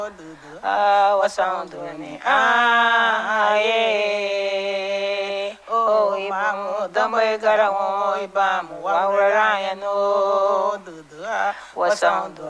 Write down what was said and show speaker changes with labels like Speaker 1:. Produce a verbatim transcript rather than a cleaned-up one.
Speaker 1: ah wasanduni ah ye oh ibamu dambe garawo ibamu wawraya no wasandu